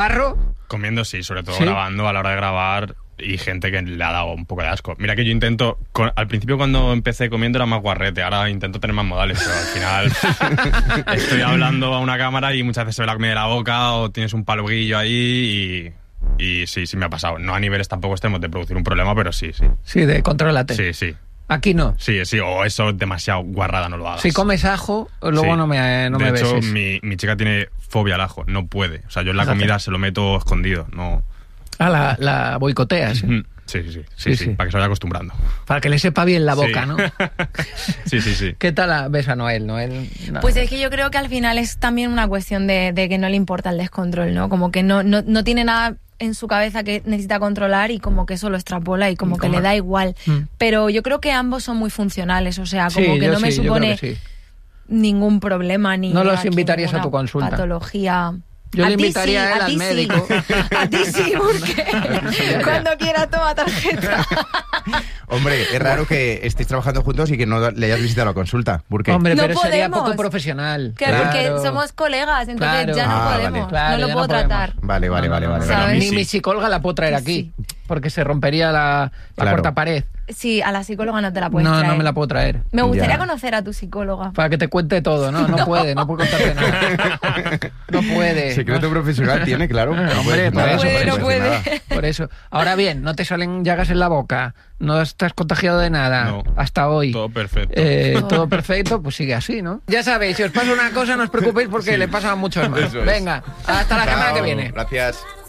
¿Barro? Comiendo sí, sobre todo ¿Sí? grabando, a la hora de grabar, y gente que le ha dado un poco de asco. Mira que yo intento, al principio cuando empecé comiendo era más guarrete, ahora intento tener más modales, pero al final estoy hablando a una cámara y muchas veces se ve la comida de la boca o tienes un paluguillo ahí y sí me ha pasado. No a niveles tampoco extremos de producir un problema, pero sí. Sí, de contrólate. Sí. Aquí no. Sí, o eso demasiado guarrada, no lo hagas. Si comes ajo, luego Sí. no me de hecho, beses. mi chica tiene fobia al ajo, no puede. O sea, yo en la comida se lo meto escondido, no... Ah, la boicoteas. Sí, para que se vaya acostumbrando. Para que le sepa bien la boca, Sí. ¿no? Sí. ¿Qué tal ves a Noel? No. Pues es que yo creo que al final es también una cuestión de que no le importa el descontrol, ¿no? Como que no tiene nada en su cabeza que necesita controlar y como que eso lo extrapola y como que le da igual. Pero yo creo que ambos son muy funcionales, o sea, como que no me supone ningún problema ni... No los invitarías a tu consulta. Patología... Yo le invitaría a él al médico. A ti sí, porque cuando quiera toma tarjeta. Hombre, es raro que estéis trabajando juntos y que no le hayas visitado la consulta. ¿Por qué? Hombre, No pero sería podemos. poco profesional. Claro, porque somos colegas, entonces ya no podemos. Claro, no lo ya puedo no podemos. tratar. Vale. ¿Sabes? Ni mi psicóloga la puedo traer aquí, porque se rompería la cuarta pared. Sí, a la psicóloga no te la puedes traer. No me la puedo traer. Me gustaría Ya. conocer a tu psicóloga. Para que te cuente todo, ¿no? No puede contarte nada. No puede. Secreto profesional tiene, claro. Hombre, por eso, No puede. Por eso. Ahora bien, no te salen llagas en la boca, no estás contagiado de nada, No. hasta hoy. Todo perfecto. Todo perfecto, pues sigue así, ¿no? Ya sabéis, si os pasa una cosa, no os preocupéis porque le pasa a muchos más. Eso es. Venga, hasta la semana que Chao. viene. Gracias.